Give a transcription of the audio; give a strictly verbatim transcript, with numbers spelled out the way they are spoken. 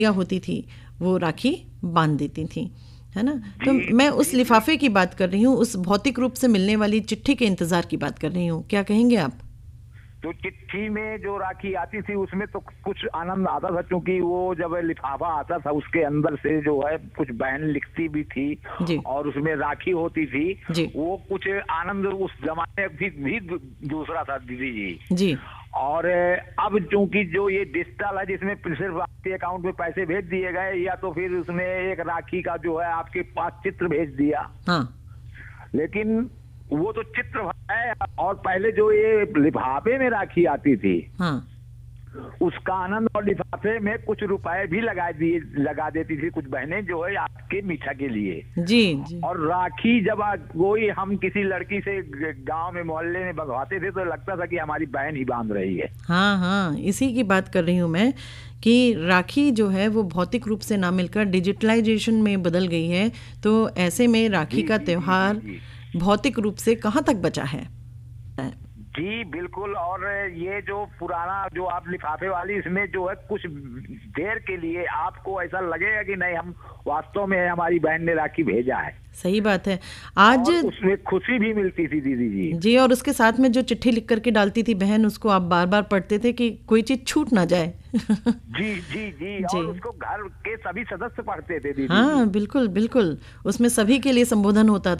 या होती थी वो राखी बांध देती थी, है ना। तो मैं उस लिफाफे की बात कर रही हूँ, उस भौतिक रूप से मिलने वाली चिट्ठी के इंतजार की बात कर रही हूँ। क्या कहेंगे आप? तो चिट्ठी में जो राखी आती थी उसमें तो कुछ आनंद आता था, क्योंकि वो जब लिफाफा आता था उसके अंदर से जो है कुछ बहन लिखती भी थी जी और उसमें राखी होती थी जी वो कुछ आनंद उस जमाने भी, भी दूसरा था दीदी जी। जी और अब चूंकि जो ये डिजिटल है जिसमें सिर्फ आपके अकाउंट में पैसे भेज दिए गए या तो फिर उसमें एक राखी का जो है आपके पास चित्र भेज दिया, हाँ लेकिन वो तो चित्र है। और पहले जो ये लिफाफे में राखी आती थी हाँ उसका आनंद, और लिफाफे में कुछ रुपए भी लगा दिए लगा देती थी कुछ बहनें जो है आपके मीठा के लिए। जी जी और राखी जब कोई हम किसी लड़की से गांव में मोहल्ले में बंधवाते थे तो लगता था कि हमारी बहन ही बांध रही है। हाँ हाँ, इसी की बात कर रही हूँ मैं कि राखी जो है वो भौतिक रूप से ना मिलकर डिजिटलाइजेशन में बदल गई है। तो ऐसे में राखी का त्यौहार भौतिक रूप से कहाँ तक बचा है? जी बिल्कुल। और ये जो पुराना जो आप लिफाफे वाली, इसमें जो है कुछ देर के लिए आपको ऐसा लगेगा कि नहीं हम वास्तव में हमारी बहन ने राखी भेजा है। सही बात है। आज और उसमें खुशी भी मिलती थी दीदी जी। जी, और उसके साथ में जो चिट्ठी लिख करके डालती थी बहन, उसको आप बार बार पढ़ते थे कि कोई चीज छूट ना जाए। जी जी जी जी और उसको घर के सभी सदस्य पढ़ते थे दीदी हाँ जी। बिल्कुल बिल्कुल, उसमें सभी के लिए संबोधन होता